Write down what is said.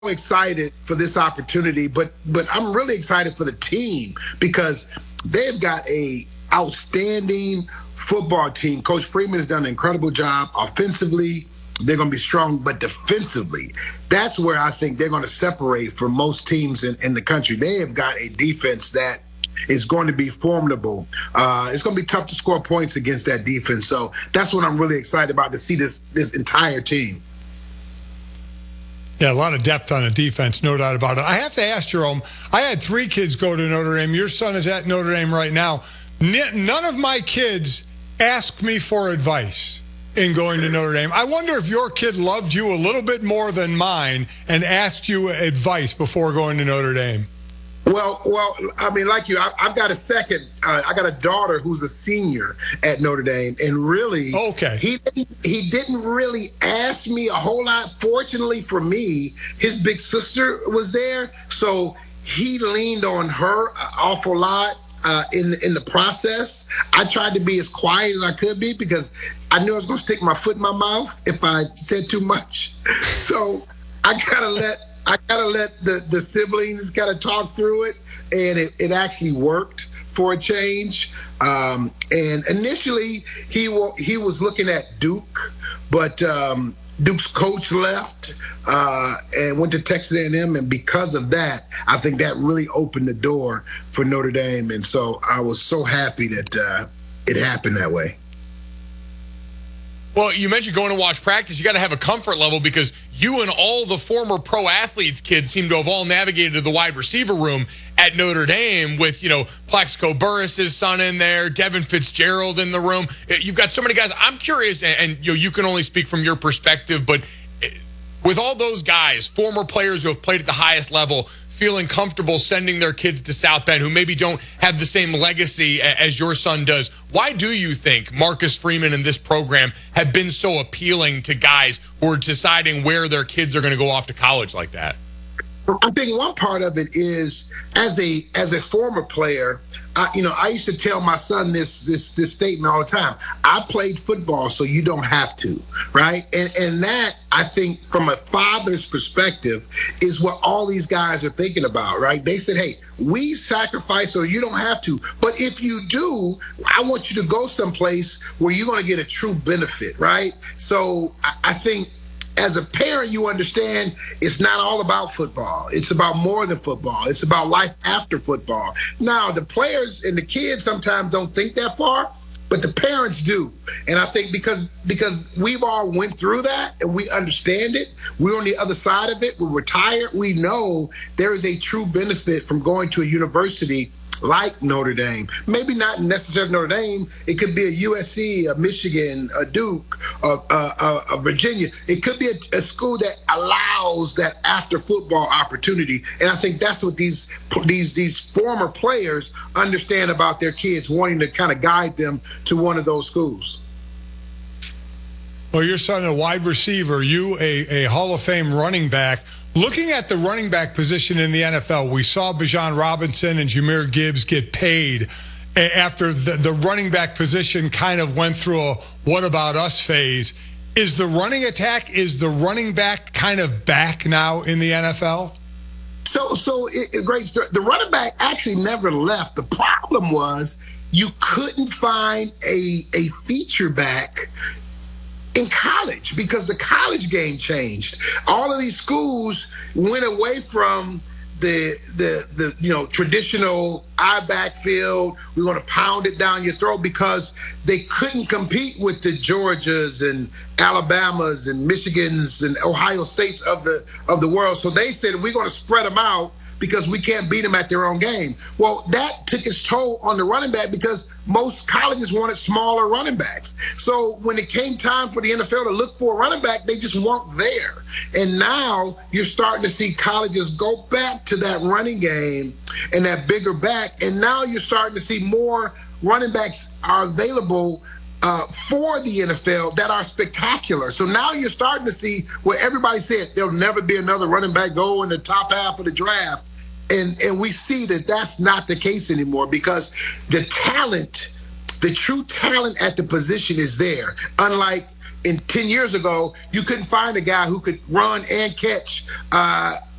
excited for this opportunity, but I'm really excited for the team because they've got a outstanding football team. Coach Freeman has done an incredible job offensively. They're going to be strong, but defensively, that's where I think they're going to separate from most teams in the country. They have got a defense that is going to be formidable. It's going to be tough to score points against that defense. So that's what I'm really excited about, to see this entire team. Yeah, a lot of depth on the defense, no doubt about it. I have to ask, Jerome, I had 3 kids go to Notre Dame. Your son is at Notre Dame right now. None of my kids asked me for advice in going to Notre Dame. I wonder if your kid loved you a little bit more than mine and asked you advice before going to Notre Dame. Well, I mean, like you, I've got I got a daughter who's a senior at Notre Dame, and really, okay, he didn't really ask me a whole lot. Fortunately for me, his big sister was there, so he leaned on her an awful lot in the process. I tried to be as quiet as I could be because I knew I was going to stick my foot in my mouth if I said too much. So I gotta let the siblings kind of talk through it, and it actually worked for a change. And initially, he was looking at Duke, but Duke's coach left and went to Texas A&M, and because of that, I think that really opened the door for Notre Dame. And so I was so happy that it happened that way. Well, you mentioned going to watch practice. You got to have a comfort level because you and all the former pro athletes kids seem to have all navigated to the wide receiver room at Notre Dame with, Plaxico Burress's son in there, Devin Fitzgerald in the room. You've got so many guys. I'm curious, and you can only speak from your perspective, but with all those guys, former players who have played at the highest level, feeling comfortable sending their kids to South Bend who maybe don't have the same legacy as your son does, why do you think Marcus Freeman and this program have been so appealing to guys who are deciding where their kids are going to go off to college like that? I think one part of it is, as a former player, I used to tell my son this statement all the time: I played football, so you don't have to, right? And that, I think, from a father's perspective, is what all these guys are thinking about, right? They said, hey, we sacrifice so you don't have to, but if you do, I want you to go someplace where you're going to get a true benefit, right? So I think, as a parent, you understand it's not all about football. It's about more than football. It's about life after football. Now, the players and the kids sometimes don't think that far, but the parents do. And I think because we've all went through that and we understand it, we're on the other side of it, we're retired, we know there is a true benefit from going to a university like Notre Dame. Maybe not necessarily Notre Dame. It could be a USC, a Michigan, a Duke, a Virginia. It could be a school that allows that after football opportunity. And I think that's what these former players understand about their kids, wanting to kind of guide them to one of those schools. Well, your son, a wide receiver, you a Hall of Fame running back. Looking at the running back position in the NFL, we saw Bijan Robinson and Jahmyr Gibbs get paid after the running back position kind of went through a what about us phase. Is the running back kind of back now in the NFL? Great story. The running back actually never left. The problem was you couldn't find a feature back in college because the college game changed. All of these schools went away from the traditional eye backfield. We're going to pound it down your throat because they couldn't compete with the Georgias and Alabamas and Michigans and Ohio States of the world. So they said, we're going to spread them out because we can't beat them at their own game. Well, that took its toll on the running back because most colleges wanted smaller running backs. So when it came time for the NFL to look for a running back, they just weren't there. And now you're starting to see colleges go back to that running game and that bigger back. And now you're starting to see more running backs are available for the NFL that are spectacular. So now you're starting to see where everybody said there'll never be another running back go in the top half of the draft. And we see that that's not the case anymore because the true talent at the position is there. Unlike in 10 years ago, you couldn't find a guy who could run and catch